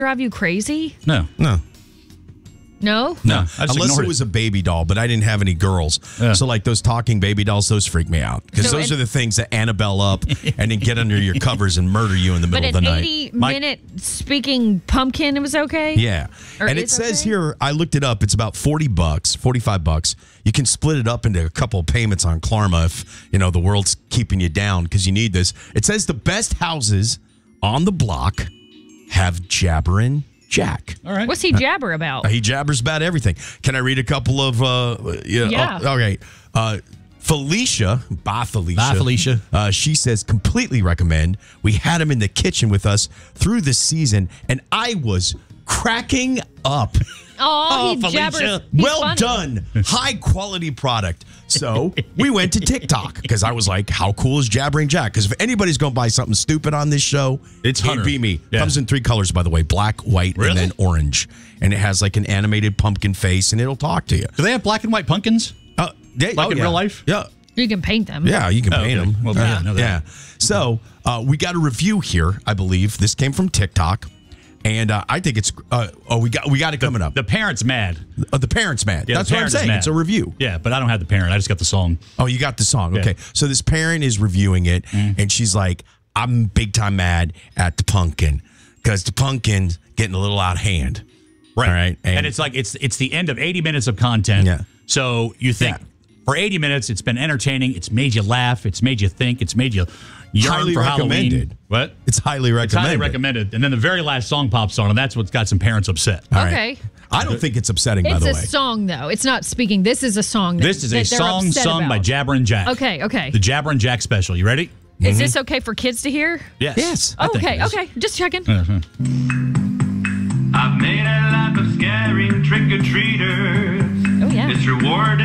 drive you crazy? No. No? No. I just Unless ignored it was a baby doll, but I didn't have any girls. Yeah. So, like those talking baby dolls, those freak me out. Because So those are the things that Annabelle up and then get under your covers and murder you in the But middle of an the night. 80-minute speaking pumpkin, it was okay? Yeah. Or And it is says okay? here, I looked it up, it's about $45. You can split it up into a couple of payments on Klarma if, the world's keeping you down because you need this. It says the best houses on the block have Jabberin' Jack. All right. What's he jabber about? He jabbers about everything. Can I read a couple of... Yeah. Okay. Felicia, Bye Felicia. She says, completely recommend. We had him in the kitchen with us through the season, and I was cracking up. Oh, he Felicia. jabbers. He's Well funny. done. High quality product. So we went to TikTok because I was like, how cool is Jabbering Jack? Because if anybody's going to buy something stupid on this show, It's Hunter. it'd be me. Yeah. Comes in 3 colors, by the way, black, white, Really? and then orange. And it has like an animated pumpkin face, and it'll talk to you. Do they have black and white pumpkins? Like in real life? Yeah. You can paint them. Yeah, you can Oh, paint okay. them. Well, I didn't know that. Yeah. So we got a review here, I believe. This came from TikTok. And I think it's we got it coming up. The parent's mad. The parent's mad. Yeah, That's the what I'm parent is saying. mad. It's a review. Yeah, but I don't have the parent. I just got the song. Oh, you got the song. Yeah. Okay. So this parent is reviewing it, and she's like, I'm big time mad at the pumpkin because the pumpkin's getting a little out of hand. Right. All right. And it's like it's the end of 80 minutes of content. Yeah. So you think for 80 minutes it's been entertaining, it's made you laugh, it's made you think, it's made you yearn Highly for Halloween. recommended. What? It's highly It's highly recommended. recommended. And then the very last song pops on, and that's what's got some parents upset. All right. Okay. I don't think it's upsetting, by It's the a way. song, though. It's not speaking. This is a song. This is a that they're song upset sung by about. Jabberin' Jack. Okay. The Jabberin' Jack special. You ready? Is this okay for kids to hear? Yes. Yes. I think Okay. it is. Okay. Just checking. I've made a life of scaring trick-or-treaters. Oh, yeah. It's rewarding.